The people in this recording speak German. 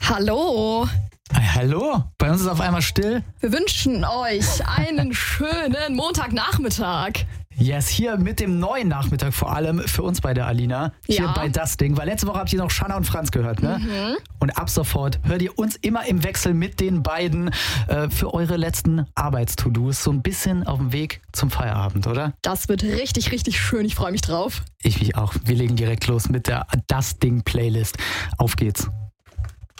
Hallo. Hallo, bei uns ist auf einmal still. Wir wünschen euch einen schönen Montagnachmittag. Yes, hier mit dem neuen Nachmittag vor allem für uns bei der Alina. Hier Ja. bei Das Ding, weil letzte Woche habt ihr noch Shanna und Franz gehört, ne? Und ab sofort hört ihr uns immer im Wechsel mit den beiden für eure letzten Arbeits-To-Dos. So ein bisschen auf dem Weg zum Feierabend, oder? Das wird richtig, richtig schön. Ich freue mich drauf. Ich mich auch. Wir legen direkt los mit der Das Ding Playlist. Auf geht's.